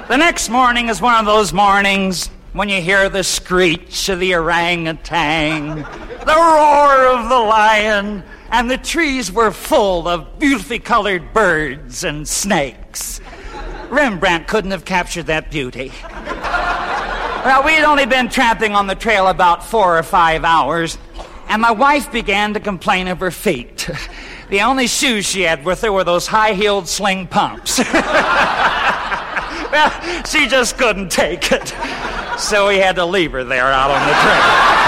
The next morning is one of those mornings when you hear the screech of the orangutan, the roar of the lion, and the trees were full of beautifully colored birds and snakes. Rembrandt couldn't have captured that beauty. Well, we had only been tramping on the trail about 4 or 5 hours, and my wife began to complain of her feet. The only shoes she had with her were those high-heeled sling pumps. Well, she just couldn't take it. So we had to leave her there out on the trail.